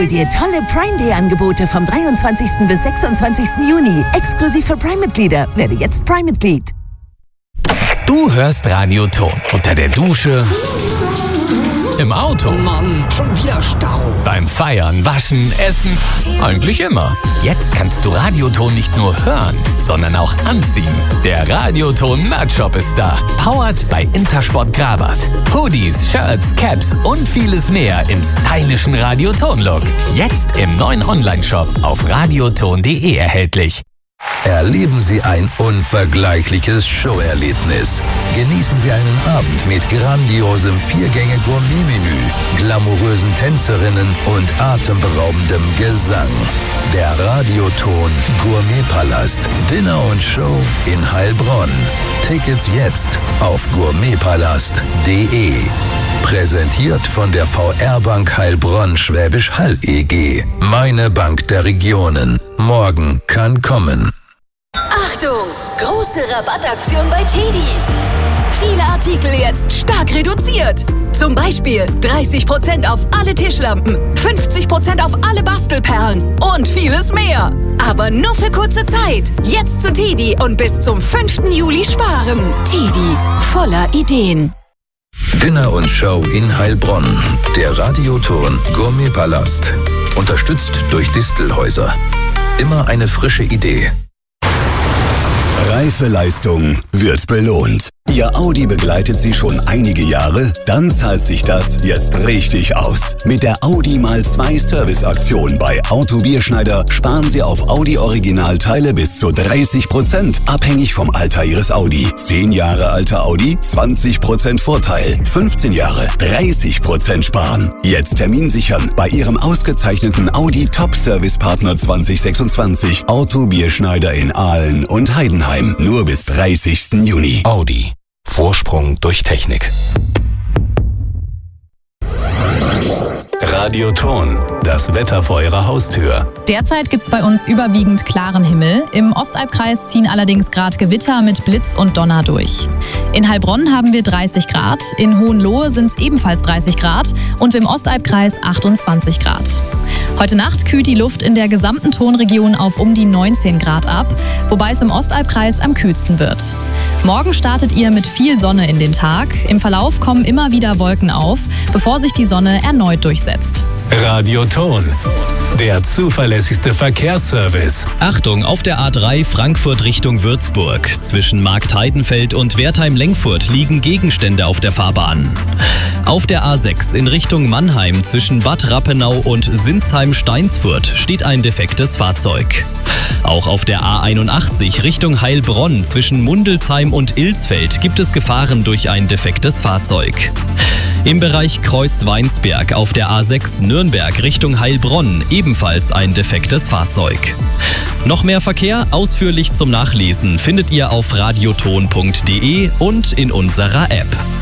Hol dir tolle Prime Day Angebote vom 23. bis 26. Juni. Exklusiv für Prime-Mitglieder. Werde jetzt Prime-Mitglied. Du hörst Radio Ton unter der Dusche, im Auto, Mann, schon wieder Stau. beim Feiern, Waschen, Essen, eigentlich immer. Jetzt kannst du Radio Ton nicht nur hören, sondern auch anziehen. Der Radio Ton Merch-Shop ist da. Powered bei Intersport Grabat. Hoodies, Shirts, Caps und vieles mehr im stylischen Radio Ton-Look. Jetzt im neuen Online-Shop auf radioton.de erhältlich. Erleben Sie ein unvergleichliches Showerlebnis. Genießen Sie einen Abend mit grandiosem 4-Gänge-Gourmet-Menü, glamourösen Tänzerinnen und atemberaubendem Gesang. Der Radioton Gourmetpalast. Dinner und Show in Heilbronn. Tickets jetzt auf gourmetpalast.de. Präsentiert von der VR-Bank Heilbronn Schwäbisch Hall e.G. Meine Bank der Regionen. Morgen kann kommen. Achtung! Große Rabattaktion bei TEDi. Viele Artikel jetzt stark reduziert. Zum Beispiel 30% auf alle Tischlampen, 50% auf alle Bastelperlen und vieles mehr. Aber nur für kurze Zeit. Jetzt zu TEDi und bis zum 5. Juli sparen. TEDi, voller Ideen. Dinner und Show in Heilbronn. Der Radioton Gourmetpalast. Unterstützt durch Distelhäuser. Immer eine frische Idee. Reife Leistung wird belohnt. Ihr Audi begleitet Sie schon einige Jahre? Dann zahlt sich das jetzt richtig aus. Mit der Audi mal 2 Serviceaktion bei Auto Bierschneider sparen Sie auf Audi-Originalteile bis zu 30%, abhängig vom Alter Ihres Audi. 10 Jahre alter Audi, 20% Vorteil. 15 Jahre, 30% sparen. Jetzt Termin sichern bei Ihrem ausgezeichneten Audi Top Service Partner 2026. Auto Bierschneider in Aalen und Heidenheim. Nur bis 30. Juni. Audi. Vorsprung durch Technik. Radio Ton, das Wetter vor Ihrer Haustür. Derzeit gibt's bei uns überwiegend klaren Himmel. Im Ostalbkreis ziehen allerdings gerade Gewitter mit Blitz und Donner durch. In Heilbronn haben wir 30 Grad, in Hohenlohe sind es ebenfalls 30 Grad und im Ostalbkreis 28 Grad. Heute Nacht kühlt die Luft in der gesamten Tonregion auf um die 19 Grad ab, wobei es im Ostalbkreis am kühlsten wird. Morgen startet ihr mit viel Sonne in den Tag. Im Verlauf kommen immer wieder Wolken auf, bevor sich die Sonne erneut durchsetzt. Radio Ton, der zuverlässigste Verkehrsservice. Achtung, auf der A3 Frankfurt Richtung Würzburg. Zwischen Marktheidenfeld und Wertheim-Lengfurt liegen Gegenstände auf der Fahrbahn. Auf der A6 in Richtung Mannheim zwischen Bad Rappenau und Sinsheim-Steinsfurt steht ein defektes Fahrzeug. Auch auf der A81 Richtung Heilbronn zwischen Mundelsheim und Ilsfeld gibt es Gefahren durch ein defektes Fahrzeug. Im Bereich Kreuz-Weinsberg auf der A6 Nürnberg Richtung Heilbronn ebenfalls ein defektes Fahrzeug. Noch mehr Verkehr ausführlich zum Nachlesen findet ihr auf radioton.de und in unserer App.